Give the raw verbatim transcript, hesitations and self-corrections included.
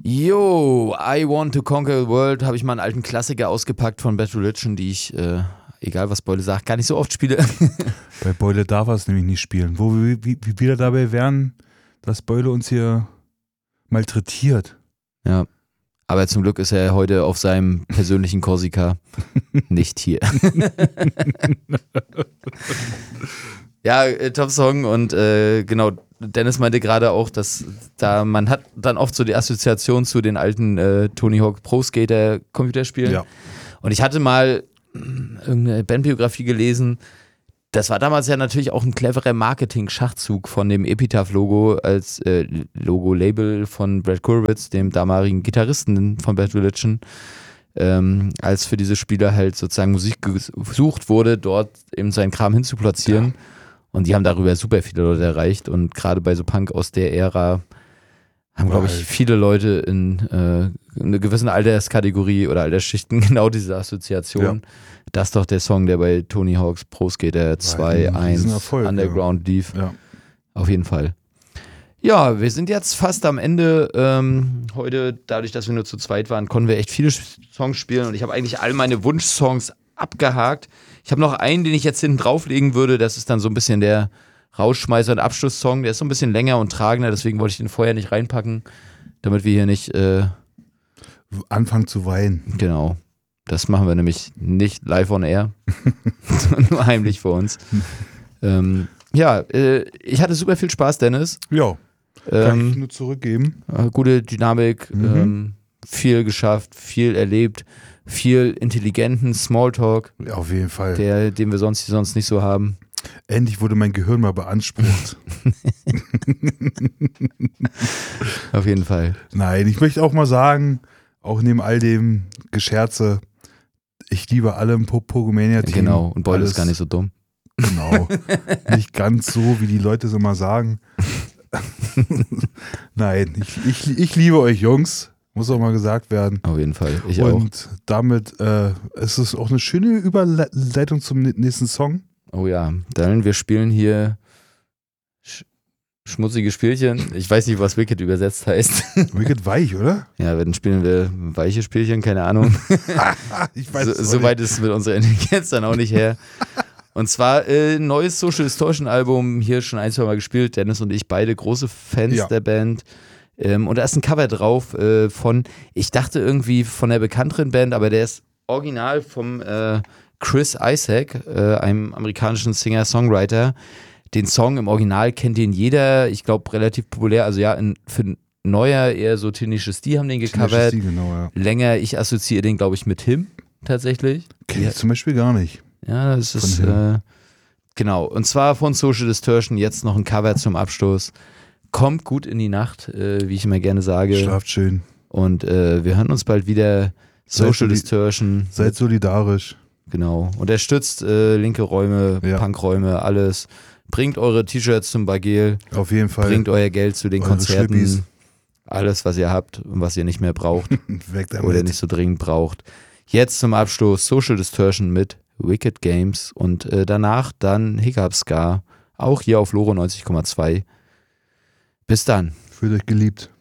Yo, I Want to Conquer the World, habe ich mal einen alten Klassiker ausgepackt von Bad Religion, die ich, äh, egal was Beule sagt, gar nicht so oft spiele. Bei Beule darf er es nämlich nicht spielen. Wo wir wie, wie wieder dabei wären, dass Beule uns hier malträtiert. Ja, aber zum Glück ist er heute auf seinem persönlichen Korsika nicht hier. Ja, äh, Top-Song und äh, genau, Dennis meinte gerade auch, dass da man hat dann oft so die Assoziation zu den alten äh, Tony Hawk Pro Skater Computerspielen. Ja. Und ich hatte mal mh, irgendeine Bandbiografie gelesen. Das war damals ja natürlich auch ein cleverer Marketing-Schachzug von dem Epitaph-Logo als äh, Logo-Label von Brad Gurewitz, dem damaligen Gitarristen von Bad Religion, ähm, als für diese Spiele halt sozusagen Musik gesucht wurde, dort eben seinen Kram hinzuplatzieren. Ja. Und die haben darüber super viele Leute erreicht und gerade bei so Punk aus der Ära haben, glaube ich, viele Leute in äh, einer gewissen Alterskategorie oder Altersschichten genau diese Assoziation. Ja. Das ist doch der Song, der bei Tony Hawk's Pro Skater zwei eins Underground ja. lief. Ja. Auf jeden Fall. Ja, wir sind jetzt fast am Ende. Ähm, heute, dadurch, dass wir nur zu zweit waren, konnten wir echt viele Songs spielen und ich habe eigentlich all meine Wunschsongs abgehakt. Ich habe noch einen, den ich jetzt hinten drauflegen würde. Das ist dann so ein bisschen der Rausschmeißer- und Abschlusssong. Der ist so ein bisschen länger und tragender, deswegen wollte ich den vorher nicht reinpacken, damit wir hier nicht äh, anfangen zu weinen. Genau. Das machen wir nämlich nicht live on air, nur heimlich vor uns. ähm, ja, äh, ich hatte super viel Spaß, Dennis. Ja, kann ähm, ich nur zurückgeben. Äh, gute Dynamik, Mhm. ähm, viel geschafft, viel erlebt, viel intelligenten Smalltalk, Ja, auf jeden Fall. der, den wir sonst, sonst nicht so haben. Endlich wurde mein Gehirn mal beansprucht. Auf jeden Fall. Nein, ich möchte auch mal sagen, auch neben all dem Gescherze, ich liebe alle im Pogomania-Team. Genau, und Beule Alles, ist gar nicht so dumm. Genau, nicht ganz so, wie die Leute es immer sagen. Nein, ich, ich, ich liebe euch Jungs, muss auch mal gesagt werden. Auf jeden Fall, ich Und auch. damit äh, ist es auch eine schöne Überleitung zum nächsten Song. Oh ja, dann wir spielen hier sch schmutzige Spielchen. Ich weiß nicht, was Wicked übersetzt heißt. Wicked weich, oder? Ja, dann spielen wir weiche Spielchen, keine Ahnung. Ich weiß so, es auch so weit ist es mit unserer Intelligenz dann auch nicht her. Und zwar äh, ein neues Social Distortion Album, hier schon ein, zwei Mal gespielt. Dennis und ich, beide große Fans Ja. der Band. Ähm, und da ist ein Cover drauf äh, von, ich dachte irgendwie von der bekannteren Band, aber der ist original vom äh, Chris Isaac, äh, einem amerikanischen Singer-Songwriter. Den Song im Original kennt den jeder, ich glaube relativ populär, also ja, in, für neuer eher so Tenacious D haben den gecovert. Die, genau, ja. Länger, ich assoziiere den, glaube ich, mit Him tatsächlich. Kenn Ja. ich zum Beispiel gar nicht. Ja, das Von ist, Him. äh, genau. Und zwar von Social Distortion, jetzt noch ein Cover zum Abstoß. Kommt gut in die Nacht, äh, wie ich immer gerne sage. Schlaft schön. Und äh, wir hören uns bald wieder. Seid Social soli- Distortion. Seid solidarisch. Genau. Unterstützt äh, linke Räume, Ja. Punkräume, alles. Bringt eure T-Shirts zum Bagel. Auf jeden Fall. Bringt euer Geld zu den Eure Konzerten. Schlippis. Alles, was ihr habt und was ihr nicht mehr braucht Weg damit. oder nicht so dringend braucht. Jetzt zum Abschluss Social Distortion mit Wicked Games und äh, danach dann Hiccup Ska, auch hier auf Loro neunzig Komma zwei. Bis dann. Fühlt euch geliebt.